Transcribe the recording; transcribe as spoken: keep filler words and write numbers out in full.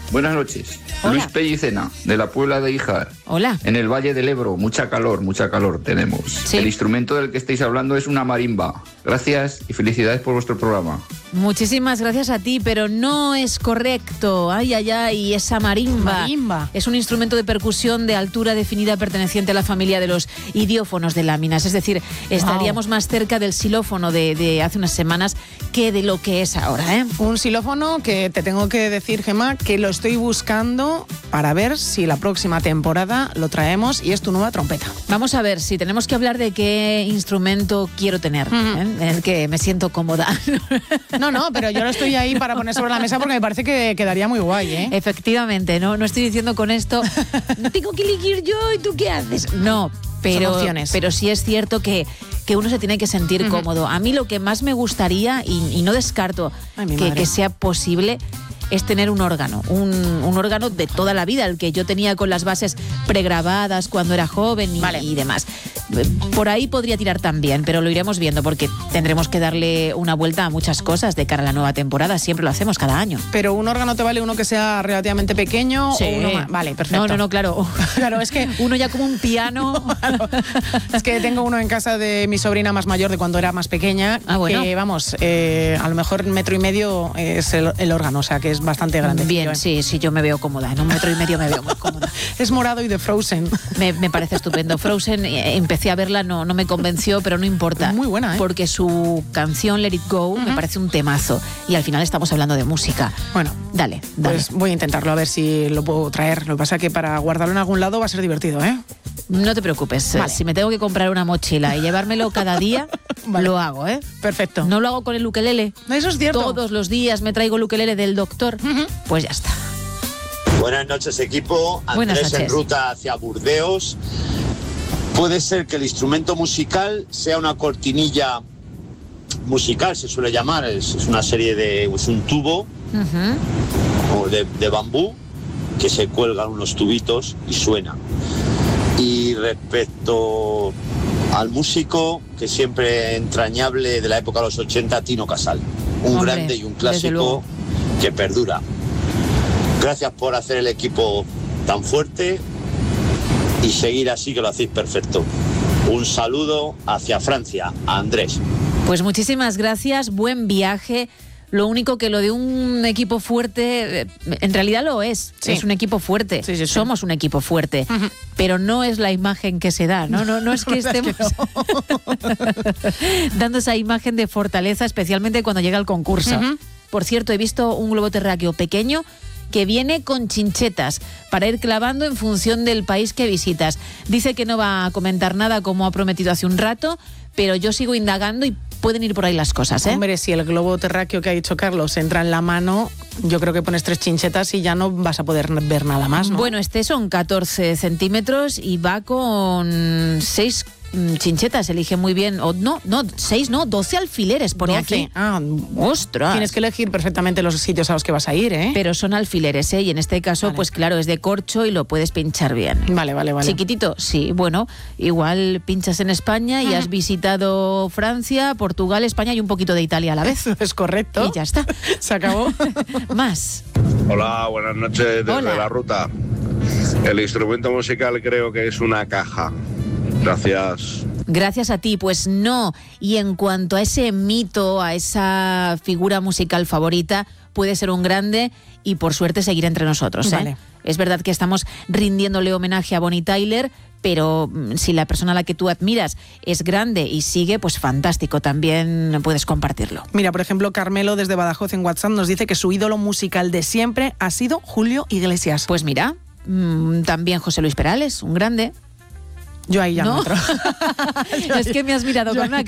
buenas noches. Hola. Luis Pellicena, de la Puebla de Híjar. Hola. En el Valle del Ebro, mucha calor, mucha calor tenemos. Sí. El instrumento del que estáis hablando es una marimba. Gracias y felicidades por vuestro programa. Muchísimas gracias a ti, pero no es correcto. Ay, ay, ay, esa marimba. Marimba. Es un instrumento de percusión de altura definida perteneciente a la familia de los idiófonos de láminas. Es decir, estaríamos Wow. más cerca del xilófono de, de hace unas semanas que de lo que es ahora, ¿eh? Un xilófono que te tengo que decir, Gemma, que lo estoy buscando para ver si la próxima temporada lo traemos y es tu nueva trompeta. Vamos a ver si tenemos que hablar de qué instrumento quiero tener, ¿eh? En el que me siento cómoda. No, no, pero yo lo estoy ahí para poner sobre la mesa porque me parece que quedaría muy guay, ¿eh? Efectivamente, no, no estoy diciendo con esto, no tengo que elegir yo y tú qué haces. No, pero, opciones. pero sí es cierto que, que uno se tiene que sentir Ujú. cómodo. A mí lo que más me gustaría, y, y no descarto Ay, mi que, madre. que sea posible, es tener un órgano, un, un órgano de toda la vida, el que yo tenía con las bases pregrabadas cuando era joven y, Vale. y demás. Por ahí podría tirar también, pero lo iremos viendo porque tendremos que darle una vuelta a muchas cosas de cara a la nueva temporada. Siempre lo hacemos cada año. Pero un órgano te vale uno que sea relativamente pequeño Sí. o uno más. Vale, perfecto. No, no, no, claro. Claro, es que Uno ya como un piano. Claro. Es que tengo uno en casa de mi sobrina más mayor de cuando era más pequeña. Ah, bueno. Que vamos, eh, a lo mejor metro y medio es el, el órgano, o sea que es bastante grande. Bien, sí, sí, yo me veo cómoda. En un metro y medio me veo muy cómoda. Es morado y de Frozen. Me, me parece estupendo. Frozen, eh, empecé a verla, no, no me convenció, pero no importa. Muy buena, ¿eh? Porque su canción Let It Go me parece un temazo. Y al final estamos hablando de música. Bueno, Dale, dale. pues voy a intentarlo a ver si lo puedo traer. Lo que pasa es que para guardarlo en algún lado va a ser divertido, ¿eh? No te preocupes. Vale. Si me tengo que comprar una mochila y llevármelo cada día, Vale. lo hago, ¿eh? Perfecto. No lo hago con el ukelele. Eso es cierto. Todos los días me traigo el ukelele del doctor. Pues ya está. Buenas noches, equipo. Buenas Andrés en noches. ruta hacia Burdeos. Puede ser que el instrumento musical sea una cortinilla musical, se suele llamar. Es, es una serie de... es un tubo Ujú. o de, de bambú que se cuelgan unos tubitos y suena. Y respecto al músico, que siempre entrañable de la época de los ochenta, Tino Casal. Un Hombre, grande y un desde luego. clásico que perdura. Gracias por hacer el equipo tan fuerte y seguir así, que lo hacéis perfecto. Un saludo hacia Francia, a Andrés. Pues muchísimas gracias, buen viaje. Lo único que lo de un equipo fuerte, eh, en realidad lo es, Sí. es un equipo fuerte, Sí, sí, sí. somos un equipo fuerte, pero no es la imagen que se da, no, no, no es que La verdad es estemos que dando esa imagen de fortaleza, especialmente cuando llega el concurso. Ujú. Por cierto, he visto un globo terráqueo pequeño que viene con chinchetas para ir clavando en función del país que visitas. Dice que no va a comentar nada como ha prometido hace un rato, pero yo sigo indagando y pueden ir por ahí las cosas, ¿eh? Hombre, si el globo terráqueo que ha dicho Carlos entra en la mano, yo creo que pones tres chinchetas y ya no vas a poder ver nada más, ¿no? Bueno, este son catorce centímetros y va con seis mm, chinchetas. Elige muy bien. O no, no, seis no, doce alfileres pone doce. aquí. Ah, ¡Ostras! tienes que elegir perfectamente los sitios a los que vas a ir, ¿eh? Pero son alfileres, ¿eh? Y en este caso, Vale. pues claro, es de corcho y lo puedes pinchar bien. Vale, vale, vale. Chiquitito, sí. Bueno, igual pinchas en España y has visitado Francia, Portugal, España y un poquito de Italia a la vez. Es correcto. Y ya está. Se acabó. Más. Hola, buenas noches desde Hola. la ruta. El instrumento musical creo que es una caja. Gracias. Gracias a ti, pues no. Y en cuanto a ese mito, a esa figura musical favorita, puede ser un grande y por suerte seguir entre nosotros, ¿eh? Vale. Es verdad que estamos rindiéndole homenaje a Bonnie Tyler, pero mm, si la persona a la que tú admiras es grande y sigue, pues fantástico, también puedes compartirlo. Mira, por ejemplo, Carmelo desde Badajoz en WhatsApp nos dice que su ídolo musical de siempre ha sido Julio Iglesias. Pues mira, mm, también José Luis Perales, un grande. Yo ahí ya ¿No? me entro. Es que me has mirado Yo con una